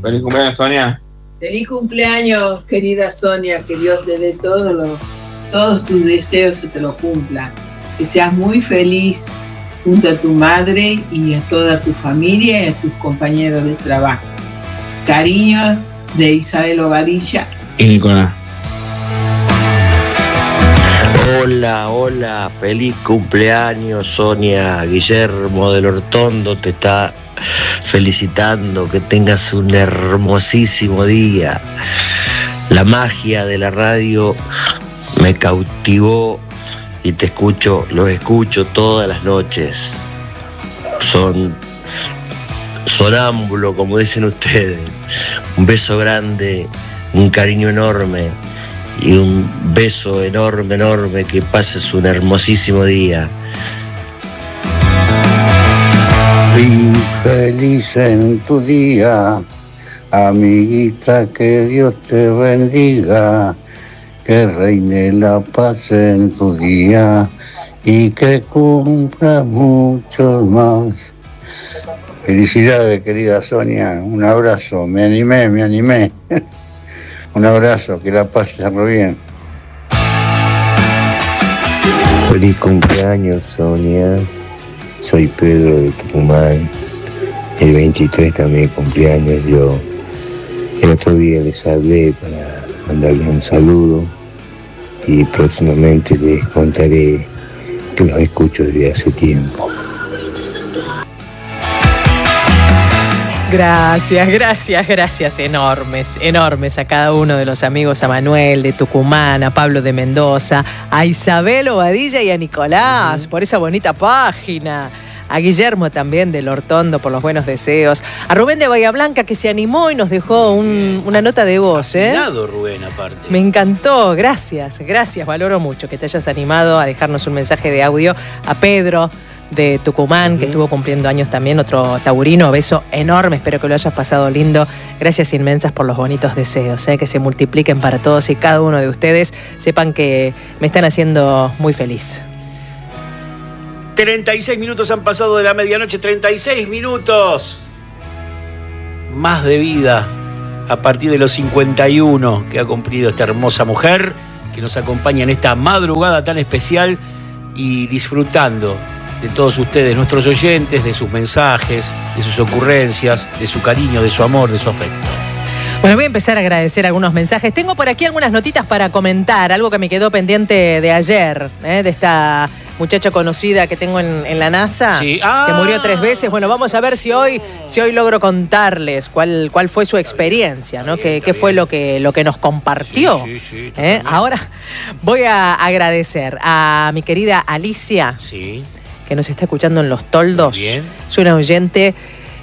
Feliz cumpleaños, Sonia. Feliz cumpleaños, querida Sonia, que Dios te dé todos tus deseos y te los cumpla. Que seas muy feliz junto a tu madre y a toda tu familia y a tus compañeros de trabajo. Cariño de Isabel Obadilla y Nicolás. Hola, feliz cumpleaños, Sonia. Guillermo del Hortondo te está felicitando, que tengas un hermosísimo día. La magia de la radio me cautivó y los escucho todas las noches. Son sonámbulo, como dicen ustedes. Un beso grande, un cariño enorme y un beso enorme, que pases un hermosísimo día. Y feliz en tu día, amiguita, que Dios te bendiga, que reine la paz en tu día y que cumpla muchos más. Felicidades, querida Sonia, un abrazo, me animé. Un abrazo, que la pases re bien. Feliz cumpleaños, Sonia. Soy Pedro de Tucumán. El 23 también cumpleaños. Yo el otro día les hablé para mandarles un saludo y próximamente les contaré que los escucho desde hace tiempo. Gracias enormes a cada uno de los amigos, a Manuel de Tucumán, a Pablo de Mendoza, a Isabel Obadilla y a Nicolás por esa bonita página, a Guillermo también del Hortondo por los buenos deseos, a Rubén de Bahía Blanca, que se animó y nos dejó una nota de voz. Rubén, aparte. Me encantó, gracias, valoro mucho que te hayas animado a dejarnos un mensaje de audio. A Pedro de Tucumán, que estuvo cumpliendo años también, otro taurino, beso enorme, espero que lo hayas pasado lindo. Gracias inmensas por los bonitos deseos, que se multipliquen para todos y cada uno de ustedes. Sepan que me están haciendo muy feliz. 36 minutos han pasado de la medianoche, 36 minutos más de vida a partir de los 51 que ha cumplido esta hermosa mujer que nos acompaña en esta madrugada tan especial y disfrutando de todos ustedes, nuestros oyentes, de sus mensajes, de sus ocurrencias, de su cariño, de su amor, de su afecto. Bueno, voy a empezar a agradecer algunos mensajes. Tengo por aquí algunas notitas para comentar, algo que me quedó pendiente de ayer, de esta muchacha conocida que tengo en la NASA, sí. Que murió 3 veces. Bueno, vamos a ver si hoy logro contarles cuál fue su experiencia, ¿no? ¿Qué fue lo que nos compartió? Sí, ahora voy a agradecer a mi querida Alicia, que nos está escuchando en Los Toldos. Bien. Es una oyente,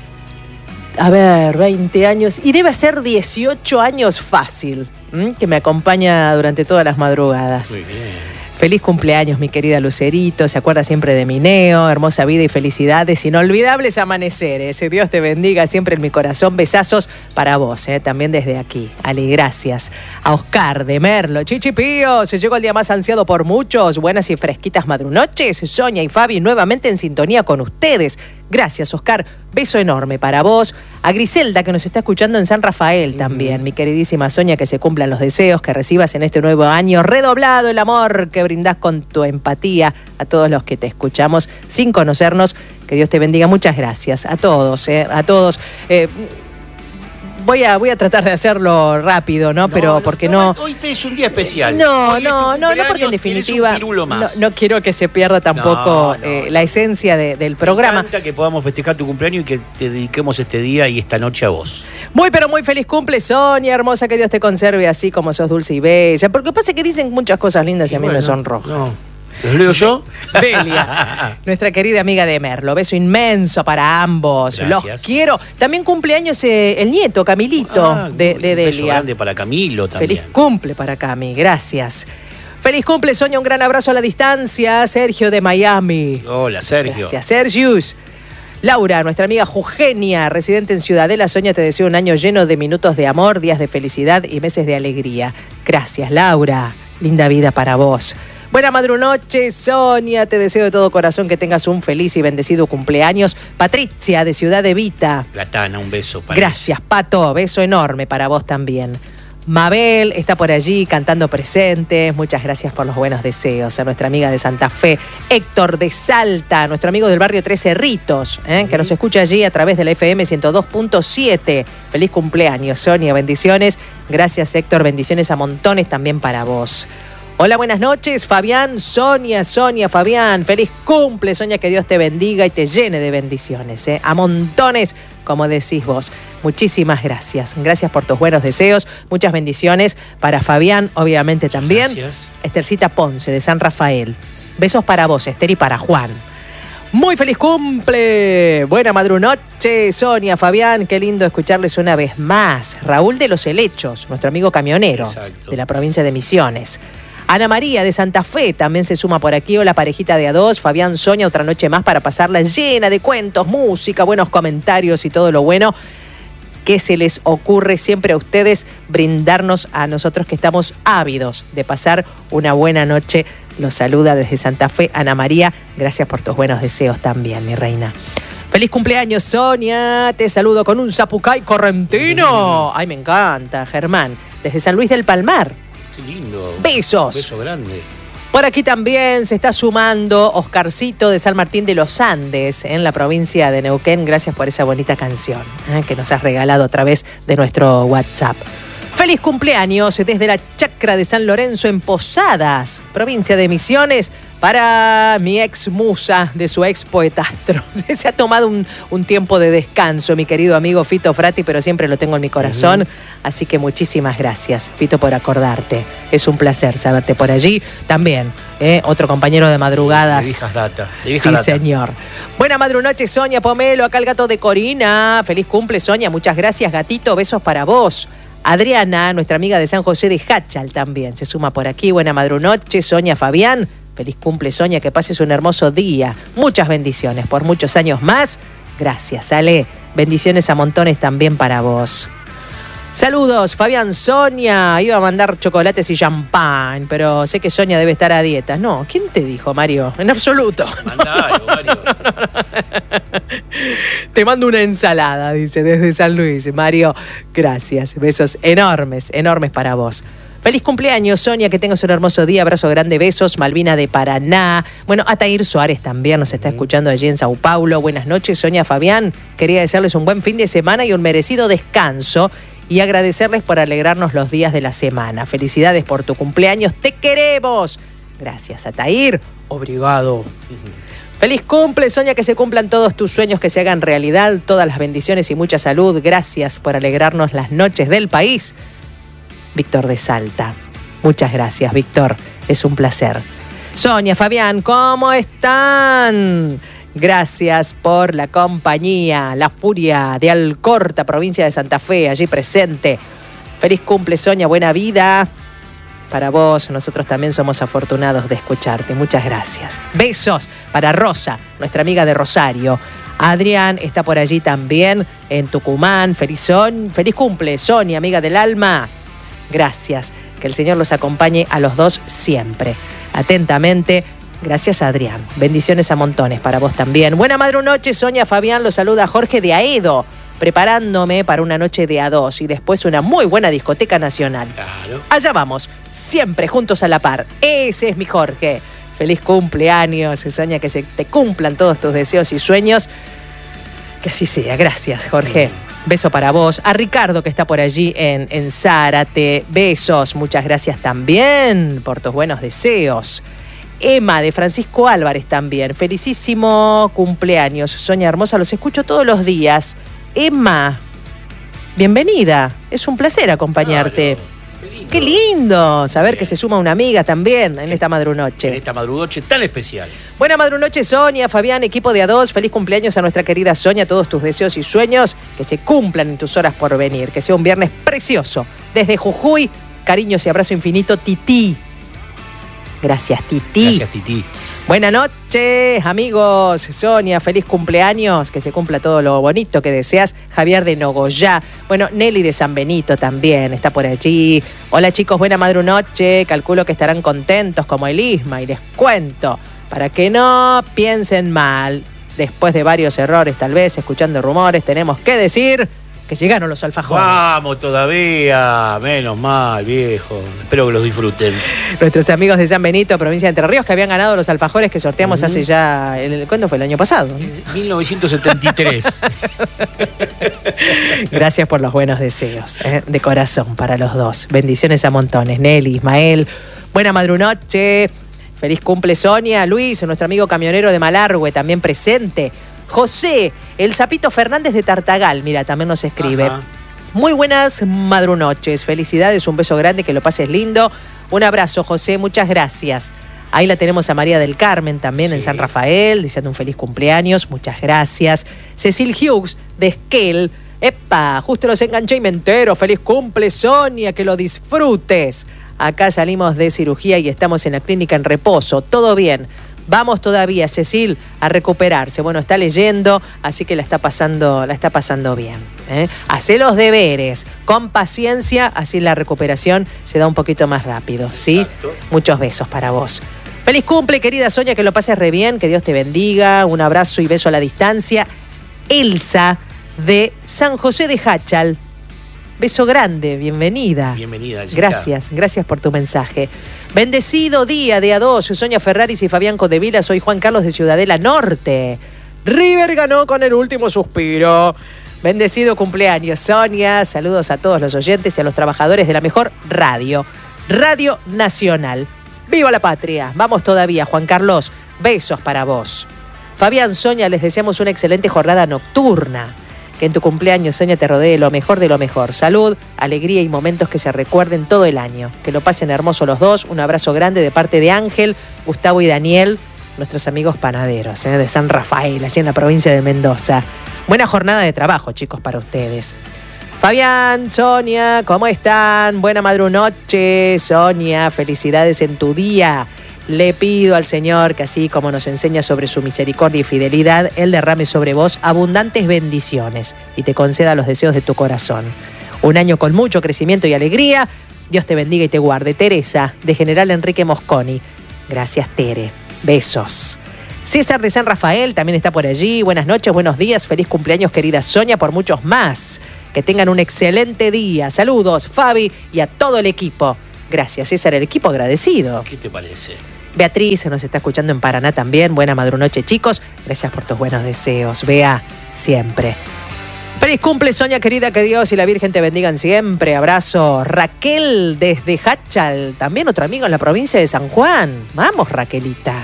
20 años, y debe ser 18 años fácil, que me acompaña durante todas las madrugadas. Muy bien. Feliz cumpleaños, mi querida Lucerito. Se acuerda siempre de Mineo. Hermosa vida y felicidades. Inolvidables amaneceres. Dios te bendiga siempre en mi corazón. Besazos para vos, también desde aquí. Ali, gracias. A Oscar de Merlo. Chichipío, se llegó el día más ansiado por muchos. Buenas y fresquitas madrunoches. Sonia y Fabi nuevamente en sintonía con ustedes. Gracias, Oscar. Beso enorme para vos. A Griselda, que nos está escuchando en San Rafael también. Mi queridísima Sonia, que se cumplan los deseos, que recibas en este nuevo año redoblado el amor que brindás con tu empatía a todos los que te escuchamos sin conocernos. Que Dios te bendiga. Muchas gracias a todos, a todos. Voy a tratar de hacerlo rápido, ¿no? Pero porque no... Hoy es un día especial. No, porque en definitiva no quiero que se pierda tampoco la esencia del programa. Me encanta que podamos festejar tu cumpleaños y que te dediquemos este día y esta noche a vos. Pero muy feliz cumple, Sonia, hermosa, que Dios te conserve así como sos dulce y bella. Porque pasa que dicen muchas cosas lindas y a mí me sonroja. ¿Los leo yo? Belia, nuestra querida amiga de Merlo. Beso inmenso para ambos. Gracias. Los quiero. También cumpleaños el nieto, Camilito, de Delia. Beso grande para Camilo también. Feliz cumple para Cami, gracias. Feliz cumple, Sonia, un gran abrazo a la distancia. Sergio de Miami. Hola, Sergio. Gracias, Sergius. Laura, nuestra amiga Jugenia, residente en Ciudadela. Sonia, te deseo un año lleno de minutos de amor, días de felicidad y meses de alegría. Gracias, Laura. Linda vida para vos. Buena madrunoche, Sonia. Te deseo de todo corazón que tengas un feliz y bendecido cumpleaños. Patricia, de Ciudad Evita. Gatana, un beso para Gracias, Pato. Beso enorme para vos también. Mabel está por allí cantando presentes. Muchas gracias por los buenos deseos. A nuestra amiga de Santa Fe, Héctor de Salta, nuestro amigo del barrio Tres Cerritos, que nos escucha allí a través de la FM 102.7. Feliz cumpleaños, Sonia. Bendiciones. Gracias, Héctor. Bendiciones a montones también para vos. Hola, buenas noches, Fabián, Sonia, Fabián. Feliz cumple, Sonia, que Dios te bendiga y te llene de bendiciones. A montones, como decís vos. Muchísimas gracias. Gracias por tus buenos deseos. Muchas bendiciones para Fabián, obviamente también. Gracias. Esthercita Ponce, de San Rafael. Besos para vos, Esther, y para Juan. Muy feliz cumple. Buena madrunoche, Sonia, Fabián. Qué lindo escucharles una vez más. Raúl de los Helechos, nuestro amigo camionero. Exacto. De la provincia de Misiones. Ana María de Santa Fe también se suma por aquí. Hola, parejita de A2. Fabián, Sonia, otra noche más para pasarla llena de cuentos, música, buenos comentarios y todo lo bueno que se les ocurre siempre a ustedes brindarnos a nosotros que estamos ávidos de pasar una buena noche. Los saluda desde Santa Fe Ana María. Gracias por tus buenos deseos también, mi reina. Feliz cumpleaños, Sonia. Te saludo con un zapucay correntino. Ay, me encanta, Germán. Desde San Luis del Palmar. Qué lindo. Besos. Un beso grande. Por aquí también se está sumando Oscarcito de San Martín de los Andes, en la provincia de Neuquén. Gracias por esa bonita canción que nos has regalado a través de nuestro WhatsApp. Feliz cumpleaños desde la Chacra de San Lorenzo en Posadas, provincia de Misiones, para mi ex musa de su ex poetastro. Se ha tomado un tiempo de descanso, mi querido amigo Fito Frati, pero siempre lo tengo en mi corazón. Así que muchísimas gracias, Fito, por acordarte. Es un placer saberte por allí. También, otro compañero de madrugadas. De viejas data. Sí, señor. Buena madrunoche, Sonia Pomelo, acá el gato de Corina. Feliz cumple, Sonia. Muchas gracias, gatito. Besos para vos. Adriana, nuestra amiga de San José de Hachal, también se suma por aquí. Buena madrunoche, Sonia, Fabián. Feliz cumple, Sonia, que pases un hermoso día. Muchas bendiciones por muchos años más. Gracias, Ale. Bendiciones a montones también para vos. Saludos, Fabián, Sonia. Iba a mandar chocolates y champán, pero sé que Sonia debe estar a dieta. No, ¿quién te dijo, Mario? En absoluto. Manda algo, Mario. Te mando una ensalada, dice, desde San Luis. Mario, gracias. Besos enormes, enormes para vos. Feliz cumpleaños, Sonia, que tengas un hermoso día. Abrazo grande, besos. Malvina de Paraná. Bueno, Atair Suárez también nos está escuchando allí en Sao Paulo. Buenas noches, Sonia, Fabián. Quería desearles un buen fin de semana y un merecido descanso y agradecerles por alegrarnos los días de la semana. Felicidades por tu cumpleaños. ¡Te queremos! Gracias, Atair. Obrigado. Feliz cumple, Sonia, que se cumplan todos tus sueños, que se hagan realidad, todas las bendiciones y mucha salud. Gracias por alegrarnos las noches del país. Víctor de Salta. Muchas gracias, Víctor. Es un placer. Sonia, Fabián, ¿cómo están? Gracias por la compañía. La Furia de Alcorta, provincia de Santa Fe, allí presente. Feliz cumple, Sonia, buena vida. Para vos, nosotros también somos afortunados de escucharte. Muchas gracias. Besos para Rosa, nuestra amiga de Rosario. Adrián está por allí también, en Tucumán. Feliz cumple, Sonia, amiga del alma. Gracias. Que el Señor los acompañe a los dos siempre. Atentamente, gracias, Adrián. Bendiciones a montones para vos también. Buena madrunoche, Sonia, Fabián. Los saluda Jorge de Aedo, preparándome para una noche de A2 y después una muy buena discoteca nacional. Claro. Allá vamos, siempre juntos a la par. Ese es mi Jorge. Feliz cumpleaños, Sonia, que se te cumplan todos tus deseos y sueños. Que así sea. Gracias, Jorge. Beso para vos. A Ricardo, que está por allí en Zárate. Besos. Muchas gracias también por tus buenos deseos. Emma, de Francisco Álvarez también. Felicísimo cumpleaños, Sonia hermosa. Los escucho todos los días. Emma, bienvenida. Es un placer acompañarte. Claro. Qué lindo saber que se suma una amiga también en esta madrunoche. En esta madrunoche tan especial. Buena madrunoche, Sonia, Fabián, equipo de A2. Feliz cumpleaños a nuestra querida Sonia. Todos tus deseos y sueños que se cumplan en tus horas por venir. Que sea un viernes precioso. Desde Jujuy, cariños y abrazo infinito, Tití. Gracias, Tití. Gracias, Tití. Buenas noches, amigos. Sonia, feliz cumpleaños. Que se cumpla todo lo bonito que deseas. Javier de Nogoyá. Bueno, Nelly de San Benito también está por allí. Hola, chicos, buena madrunoche. Calculo que estarán contentos como el Isma. Y les cuento, para que no piensen mal, después de varios errores, tal vez, escuchando rumores, tenemos que decir que llegaron los alfajores. Vamos todavía, menos mal, viejo. Espero que los disfruten. Nuestros amigos de San Benito, provincia de Entre Ríos, que habían ganado los alfajores que sorteamos hace ya... ¿Cuándo fue? ¿El año pasado? 1973. Gracias por los buenos deseos, de corazón para los dos. Bendiciones a montones. Nelly, Ismael, buena madrunoche. Feliz cumple, Sonia. Luis, nuestro amigo camionero de Malargüe, también presente. José, el Sapito Fernández de Tartagal, mira, también nos escribe. Ajá. Muy buenas madrunoches, felicidades, un beso grande, que lo pases lindo. Un abrazo, José, muchas gracias. Ahí la tenemos a María del Carmen también, sí, en San Rafael, diciendo un feliz cumpleaños, muchas gracias. Cecil Hughes de Esquel, epa, justo los enganché y me entero, feliz cumple, Sonia, que lo disfrutes. Acá salimos de cirugía y estamos en la clínica en reposo, todo bien. Vamos todavía, Cecil, a recuperarse. Bueno, está leyendo, así que la está pasando bien. Hacé los deberes, con paciencia, así la recuperación se da un poquito más rápido, ¿sí? Exacto. Muchos besos para vos. Feliz cumple, querida Sonia, que lo pases re bien, que Dios te bendiga. Un abrazo y beso a la distancia. Elsa, de San José de Hachal. Beso grande, bienvenida. Bienvenida, Elsa. Gracias por tu mensaje. Bendecido día de A2, Sonia Ferraris y Fabián Codevila, soy Juan Carlos de Ciudadela Norte. River ganó con el último suspiro. Bendecido cumpleaños, Sonia. Saludos a todos los oyentes y a los trabajadores de la mejor radio, Radio Nacional. ¡Viva la patria! Vamos todavía, Juan Carlos. Besos para vos. Fabián, Sonia, les deseamos una excelente jornada nocturna. Que en tu cumpleaños, Sonia, te rodee lo mejor de lo mejor. Salud, alegría y momentos que se recuerden todo el año. Que lo pasen hermoso los dos. Un abrazo grande de parte de Ángel, Gustavo y Daniel, nuestros amigos panaderos, de San Rafael, allí en la provincia de Mendoza. Buena jornada de trabajo, chicos, para ustedes. Fabián, Sonia, ¿cómo están? Buena madrunoche, Sonia. Felicidades en tu día. Le pido al Señor que así como nos enseña sobre su misericordia y fidelidad, Él derrame sobre vos abundantes bendiciones y te conceda los deseos de tu corazón. Un año con mucho crecimiento y alegría. Dios te bendiga y te guarde. Teresa, de General Enrique Mosconi. Gracias, Tere. Besos. César de San Rafael también está por allí. Buenas noches, buenos días. Feliz cumpleaños, querida Sonia, por muchos más. Que tengan un excelente día. Saludos, Fabi, y a todo el equipo. Gracias, César, el equipo agradecido. ¿Qué te parece? Beatriz nos está escuchando en Paraná también. Buena madrunoche, chicos. Gracias por tus buenos deseos. Bea, siempre. Feliz cumple, Sonia, querida. Que Dios y la Virgen te bendigan siempre. Abrazo. Raquel desde Hachal. También otro amigo en la provincia de San Juan. Vamos, Raquelita.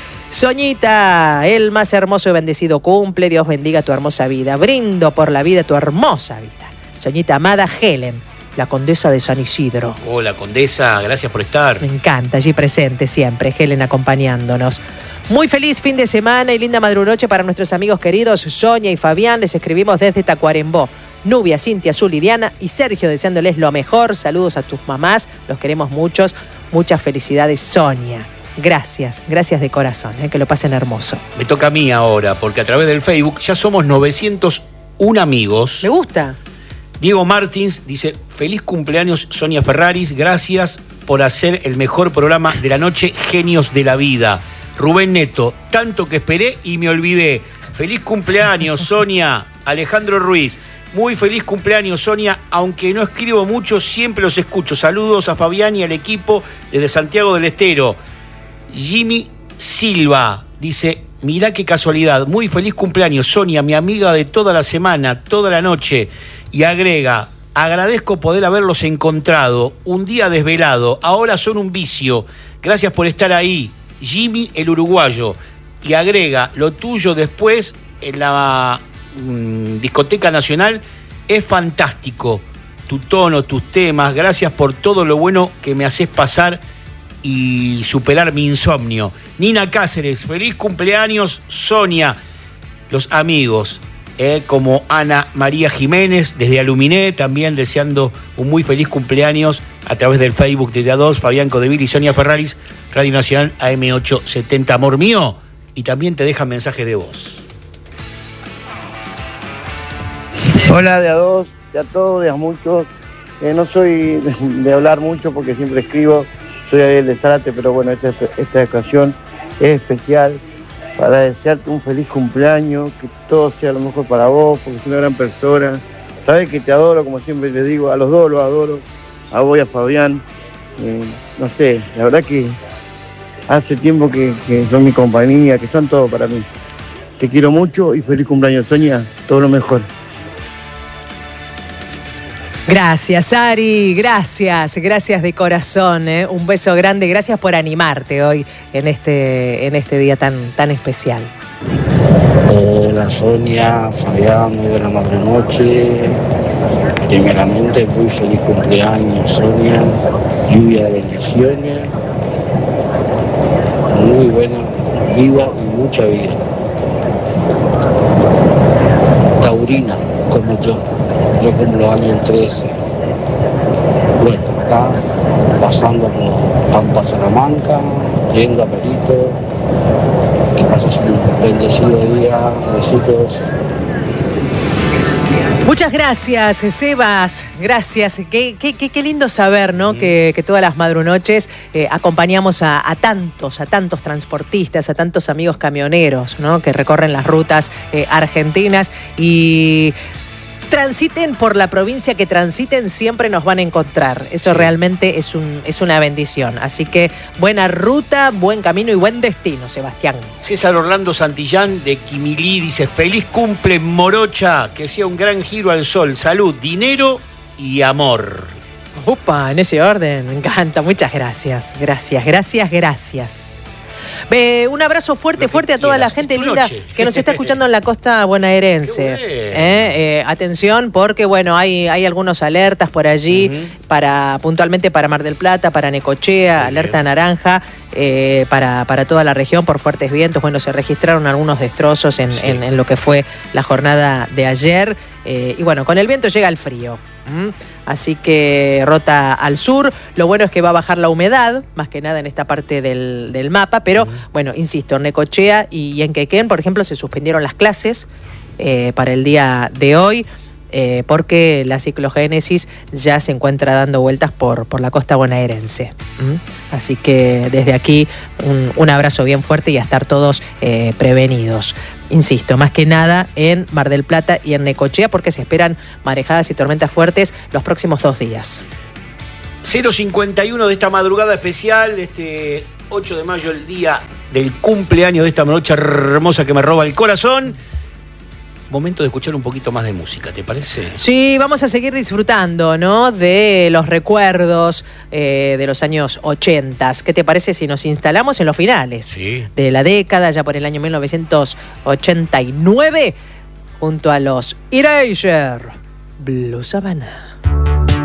Soñita, el más hermoso y bendecido cumple. Dios bendiga tu hermosa vida. Brindo por la vida, tu hermosa vida. Soñita amada, Helen, la condesa de San Isidro. Hola, condesa, gracias por estar. Me encanta, allí presente siempre, Helen acompañándonos. Muy feliz fin de semana y linda madrunoche para nuestros amigos queridos Sonia y Fabián. Les escribimos desde Tacuarembó. Nubia, Cintia, Azul, Lidiana y Sergio deseándoles lo mejor. Saludos a tus mamás, los queremos muchos. Muchas felicidades, Sonia. Gracias de corazón, que lo pasen hermoso. Me toca a mí ahora, porque a través del Facebook ya somos 901 amigos. Me gusta. Diego Martins dice, feliz cumpleaños Sonia Ferraris, gracias por hacer el mejor programa de la noche, Genios de la Vida. Rubén Neto, tanto que esperé y me olvidé. Feliz cumpleaños, Sonia. Alejandro Ruiz, muy feliz cumpleaños, Sonia. Aunque no escribo mucho, siempre los escucho. Saludos a Fabián y al equipo desde Santiago del Estero. Jimmy Silva dice, mirá qué casualidad, muy feliz cumpleaños, Sonia, mi amiga de toda la semana, toda la noche. Y agrega, agradezco poder haberlos encontrado, un día desvelado, ahora son un vicio. Gracias por estar ahí, Jimmy el uruguayo. Y agrega, lo tuyo después en la Discoteca Nacional es fantástico. Tu tono, tus temas, gracias por todo lo bueno que me haces pasar y superar mi insomnio. Nina Cáceres, feliz cumpleaños, Sonia. Los amigos, como Ana María Jiménez, desde Aluminé, también deseando un muy feliz cumpleaños a través del Facebook de A2, Fabián Codevil y Sonia Ferraris, Radio Nacional AM870, amor mío, y también te dejan mensajes de voz. Hola de A2, de a todos, de a muchos. No soy de hablar mucho porque siempre escribo, soy Ariel de Zárate, pero bueno, esta ocasión es especial para desearte un feliz cumpleaños, que todo sea lo mejor para vos, porque sos una gran persona. Sabés que te adoro, como siempre les digo, a los dos los adoro, a vos y a Fabián. No sé, la verdad que hace tiempo que son mi compañía, que son todo para mí. Te quiero mucho y feliz cumpleaños, Sonia, todo lo mejor. Gracias, Ari, gracias de corazón, ¿eh? Un beso grande, gracias por animarte hoy en este día tan especial. Hola Sonia, Fabián, muy buena madre noche. Primeramente, muy feliz cumpleaños, Sonia. Lluvia de bendiciones. Muy buena vida y mucha vida. Taurina, como yo como los años 13. Bueno, acá pasando por Pampa Salamanca, yendo a Perito. Que pases un bendecido día, besitos. Muchas gracias, Sebas, gracias. Qué lindo saber, ¿no? Que todas las madrunoches acompañamos a tantos transportistas, a tantos amigos camioneros, ¿no? Que recorren las rutas argentinas y transiten por la provincia que transiten, siempre nos van a encontrar. Eso realmente es una bendición. Así que buena ruta, buen camino y buen destino, Sebastián. César Orlando Santillán de Quimilí dice: feliz cumple Morocha, que sea un gran giro al sol, salud, dinero y amor. Upa, en ese orden, me encanta. Muchas gracias. Gracias. Un abrazo fuerte a toda la gente linda que nos está escuchando en la costa bonaerense. Atención, porque bueno, hay algunos alertas por allí, puntualmente para Mar del Plata, para Necochea, alerta naranja para toda la región por fuertes vientos. Bueno, se registraron algunos destrozos en lo que fue la jornada de ayer. Y bueno, con el viento llega el frío. Así que rota al sur. Lo bueno es que va a bajar la humedad, más que nada en esta parte del mapa, pero bueno, insisto, en Necochea y en Quequén, por ejemplo, se suspendieron las clases para el día de hoy, porque la ciclogénesis ya se encuentra dando vueltas por la costa bonaerense. Así que desde aquí un abrazo bien fuerte y a estar todos prevenidos. Insisto, más que nada en Mar del Plata y en Necochea, porque se esperan marejadas y tormentas fuertes los próximos 2 días. 0:51 de esta madrugada especial, este 8 de mayo, el día del cumpleaños de esta noche hermosa que me roba el corazón. Momento de escuchar un poquito más de música, ¿te parece? Sí, vamos a seguir disfrutando, ¿no? De los recuerdos de los años 80. ¿Qué te parece si nos instalamos en los finales de la década, ya por el año 1989, junto a los Erasure, Blue Savannah?